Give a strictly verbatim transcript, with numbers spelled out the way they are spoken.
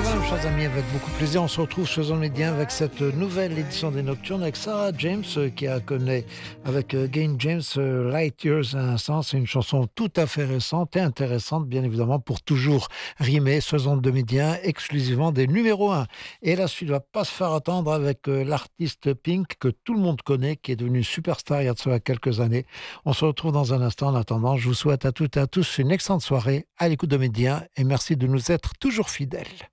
voilà, chers amis, avec beaucoup de plaisir, on se retrouve chez On Médien avec cette nouvelle édition des Nocturnes avec Sarah James euh, qui a connu avec euh, Gain James euh, Light Years à l'instant. C'est une chanson tout à fait récente et intéressante, bien évidemment, pour toujours rimer ce On de Médien exclusivement des numéros un. Et la suite ne va pas se faire attendre avec euh, l'artiste Pink que tout le monde connaît, qui est devenu superstar il y a de cela quelques années. On se retrouve dans un instant. En attendant, je vous souhaite à toutes et à tous une excellente soirée à l'écoute de Médien et merci de nous être toujours fidèles.